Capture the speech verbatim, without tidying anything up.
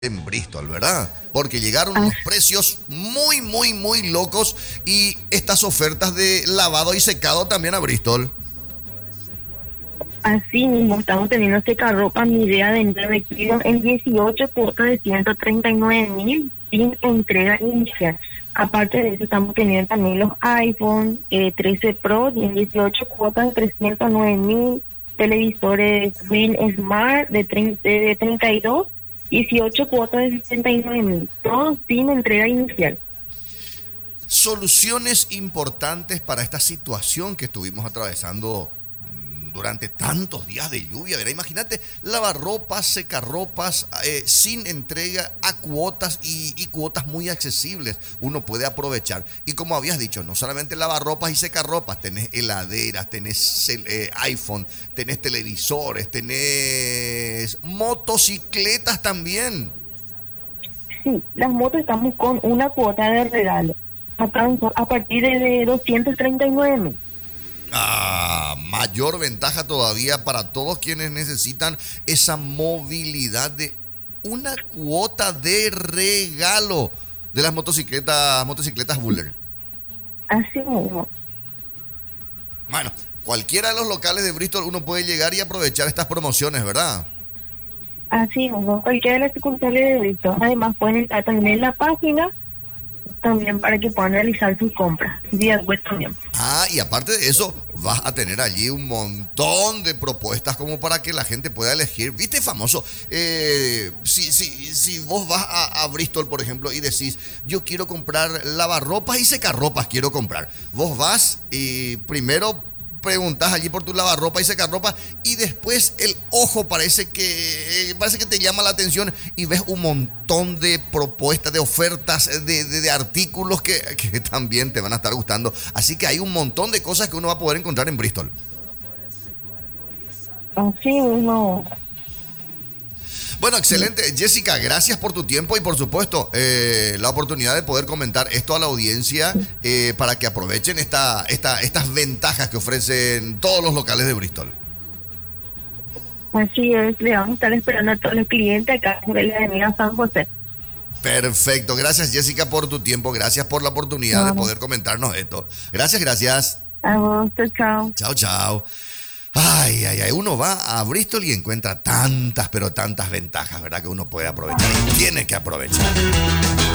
en Bristol, ¿verdad? Porque llegaron Ah, unos precios muy, muy, muy locos y estas ofertas de lavado y secado también a Bristol. así mismo estamos teniendo secarropa mi idea de nueve kilos en dieciocho cuotas de ciento treinta y nueve mil sin entrega inicial. Aparte de eso estamos teniendo también los iPhone eh, trece Pro en dieciocho cuotas de trescientos nueve mil, televisores Win Smart de, treinta, de treinta y dos, dieciocho cuotas de sesenta y nueve mil, todos sin entrega inicial. Soluciones importantes para esta situación que estuvimos atravesando mm, durante tantos días de lluvia, ¿verdad? Imagínate, lavarropas, secarropas, eh, sin entrega a cuotas y, y cuotas muy accesibles. Uno puede aprovechar. Y como habías dicho, no solamente lavarropas y secarropas, tenés heladeras, tenés eh, iPhone, tenés televisores, tenés motocicletas también. Sí, las motos estamos con una cuota de regalo acá en- a partir de doscientos treinta y nueve mil. Ah, mayor ventaja todavía para todos quienes necesitan esa movilidad de una cuota de regalo de las motocicletas, motocicletas Buller. Así mismo, Bueno, cualquiera de los locales de Bristol uno puede llegar y aprovechar estas promociones, ¿verdad? así mismo, cualquiera de las sucursales de Bristol. Además pueden entrar también en la página, también para que puedan realizar sus compras. Vía web también. Ah, y aparte de eso, vas a tener allí un montón de propuestas como para que la gente pueda elegir. ¿Viste famoso? Eh, si, si, si vos vas a, a Bristol, por ejemplo, y decís, yo quiero comprar lavarropas y secarropas, quiero comprar. Vos vas y primero preguntas allí por tu lavarropa y secarropa y después el ojo parece que eh, parece que te llama la atención y ves un montón de propuestas, de ofertas, de, de, de artículos que, que también te van a estar gustando. Así que hay un montón de cosas que uno va a poder encontrar en Bristol. Así mismo. Bueno, excelente. Jessica, gracias por tu tiempo y por supuesto eh, la oportunidad de poder comentar esto a la audiencia eh, para que aprovechen esta, esta, estas ventajas que ofrecen todos los locales de Bristol. Así es, le vamos a estar esperando a todos los clientes acá en la avenida San José. Perfecto, gracias Jessica por tu tiempo, gracias por la oportunidad de Vamos. poder comentarnos esto. Gracias, gracias. A vos, chao, chao. Chao, chao. Ay, ay, ay, uno va a Bristol y encuentra tantas, pero tantas ventajas, ¿verdad? Que uno puede aprovechar y tiene que aprovechar.